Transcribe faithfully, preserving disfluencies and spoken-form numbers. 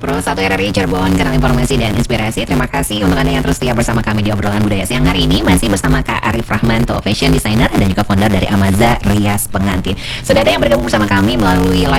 Pro satu R R I Cirebon, kanal informasi dan inspirasi. Terima kasih untuk Anda yang terus setia bersama kami di obrolan budaya siang hari ini. Masih bersama Kak Arif Rahmanto, fashion designer dan juga founder dari Amaza Rias Pengantin. Sudah ada yang bergabung bersama kami melalui live